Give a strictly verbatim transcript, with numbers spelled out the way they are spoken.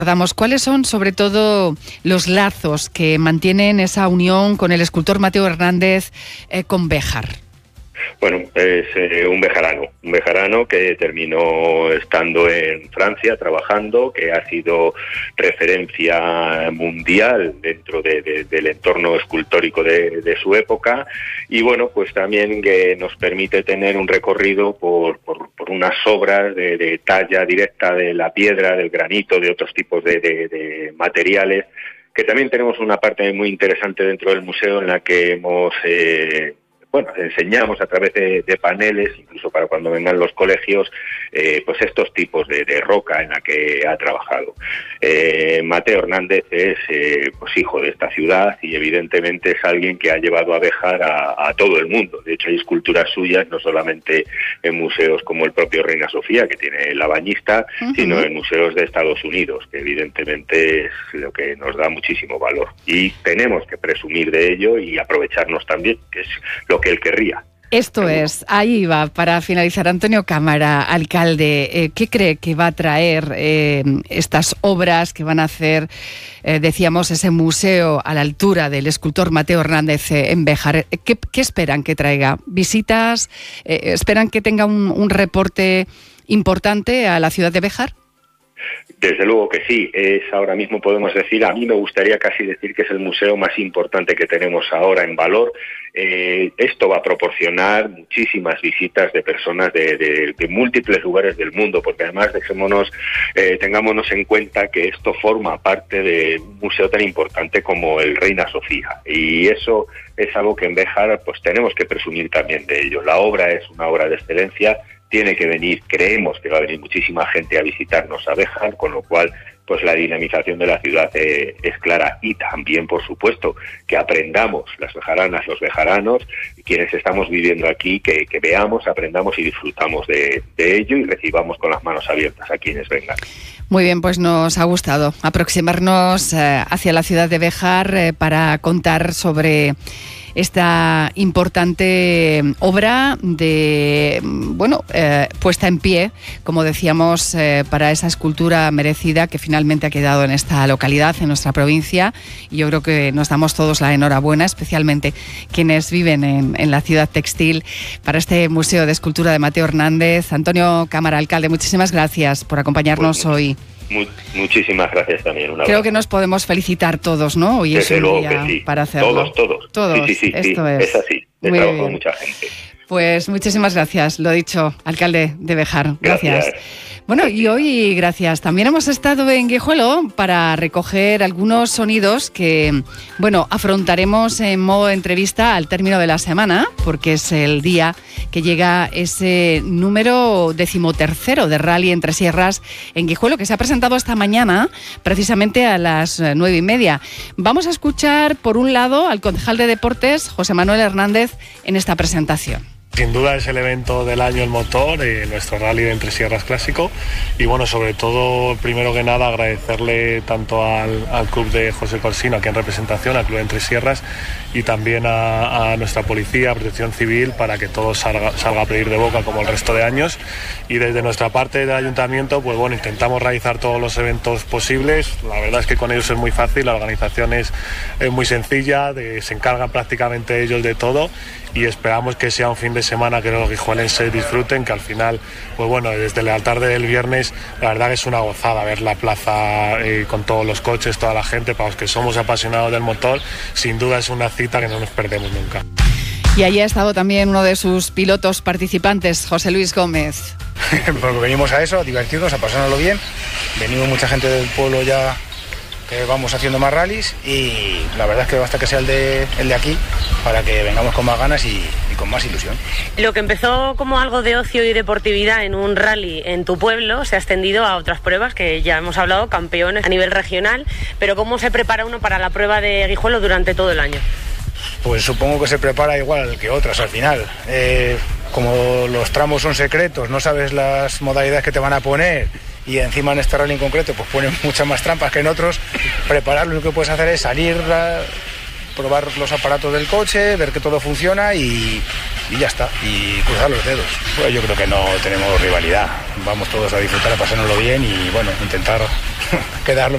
Recordamos, ¿cuáles son sobre todo los lazos que mantienen esa unión con el escultor Mateo Hernández eh, con Béjar? Bueno, es eh, un bejarano, un bejarano que terminó estando en Francia trabajando, que ha sido referencia mundial dentro de, de, del entorno escultórico de, de su época, y bueno, pues también que nos permite tener un recorrido por, por, por unas obras de, de talla directa de la piedra, del granito, de otros tipos de, de, de materiales, que también tenemos una parte muy interesante dentro del museo en la que hemos... Eh, Bueno, enseñamos a través de, de paneles, incluso para cuando vengan los colegios, eh, pues estos tipos de, de roca en la que ha trabajado. Eh, Mateo Hernández es eh, pues hijo de esta ciudad y evidentemente es alguien que ha llevado a Béjar a, a todo el mundo. De hecho, hay esculturas suyas, no solamente en museos como el propio Reina Sofía, que tiene la Bañista, uh-huh. sino en museos de Estados Unidos, que evidentemente es lo que nos da muchísimo valor. Y tenemos que presumir de ello y aprovecharnos también, que es lo que él querría. Esto es, ahí va, para finalizar. Antonio Cámara, alcalde, eh, ¿qué cree que va a traer eh, estas obras que van a hacer, eh, decíamos, ese museo a la altura del escultor Mateo Hernández eh, en Béjar? ¿Qué, ¿Qué esperan que traiga? ¿Visitas? Eh, ¿Esperan que tenga un, un reporte importante a la ciudad de Béjar? Desde luego que sí, es ahora mismo podemos decir, a mí me gustaría casi decir que es el museo más importante que tenemos ahora en valor. Eh, esto va a proporcionar muchísimas visitas de personas de, de, de múltiples lugares del mundo, porque además dejémonos, eh, tengámonos en cuenta que esto forma parte de un museo tan importante como el Reina Sofía, y eso es algo que en Béjar pues tenemos que presumir también de ello. La obra es una obra de excelencia. Tiene que venir, creemos que va a venir muchísima gente a visitarnos a Béjar, con lo cual pues la dinamización de la ciudad eh, es clara. Y también, por supuesto, que aprendamos, las bejaranas, los bejaranos, quienes estamos viviendo aquí, que, que veamos, aprendamos y disfrutamos de, de ello y recibamos con las manos abiertas a quienes vengan. Muy bien, pues nos ha gustado aproximarnos eh, hacia la ciudad de Béjar eh, para contar sobre esta importante obra de, bueno, eh, puesta en pie, como decíamos, eh, para esa escultura merecida que finalmente ha quedado en esta localidad, en nuestra provincia. Y yo creo que nos damos todos la enhorabuena, especialmente quienes viven en, en la ciudad textil, para este Museo de Escultura de Mateo Hernández. Antonio Cámara, alcalde, muchísimas gracias por acompañarnos pues, hoy. Muchísimas gracias también. Una Creo vez. que nos podemos felicitar todos, ¿no? Hoy Desde es un luego día que sí. para hacerlo. Todos, todos. Todos, sí, sí, sí, esto sí. es. Es así. He Muy trabajado bien. con mucha gente. Pues muchísimas gracias, lo dicho, alcalde de Béjar. Gracias. Gracias. Bueno, y hoy, gracias, también hemos estado en Guijuelo para recoger algunos sonidos que, bueno, afrontaremos en modo entrevista al término de la semana, porque es el día que llega ese número decimotercero de Rally Entre Sierras en Guijuelo, que se ha presentado esta mañana, precisamente a las nueve y media. Vamos a escuchar, por un lado, al concejal de Deportes, José Manuel Hernández, en esta presentación. Sin duda es el evento del año el motor, eh, nuestro Rally de Entre Sierras clásico, y bueno, sobre todo, primero que nada, agradecerle tanto al, al club de José Corsino, aquí en representación, al club de Entre Sierras, y también a, a nuestra policía, a Protección Civil, para que todo salga, salga a pedir de boca como el resto de años. Y desde nuestra parte del ayuntamiento, pues bueno, intentamos realizar todos los eventos posibles. La verdad es que con ellos es muy fácil, la organización es, es muy sencilla, de, se encargan prácticamente ellos de todo, y esperamos que sea un fin de semana que los guijuelenses disfruten, que al final, pues bueno, desde la tarde del viernes, la verdad que es una gozada ver la plaza eh, con todos los coches, toda la gente. Para los que somos apasionados del motor, sin duda es una cita que no nos perdemos nunca. Y allí ha estado también uno de sus pilotos participantes, José Luis Gómez. Porque venimos a eso, a divertirnos, a pasárnoslo bien. Venimos mucha gente del pueblo ya, que vamos haciendo más rallies, y la verdad es que basta que sea el de, el de aquí para que vengamos con más ganas y, y con más ilusión. Lo que empezó como algo de ocio y deportividad en un rally en tu pueblo se ha extendido a otras pruebas que ya hemos hablado, campeones a nivel regional, pero ¿cómo se prepara uno para la prueba de Guijuelo durante todo el año? Pues supongo que se prepara igual que otras al final. Eh, como los tramos son secretos, no sabes las modalidades que te van a poner, y encima en este rally en concreto pues ponen muchas más trampas que en otros. Preparar, lo que puedes hacer es salir, a probar los aparatos del coche, ver que todo funciona y, y ya está, y cruzar los dedos. Pues yo creo que no tenemos rivalidad, vamos todos a disfrutar, a pasárnoslo bien y bueno, intentar quedar lo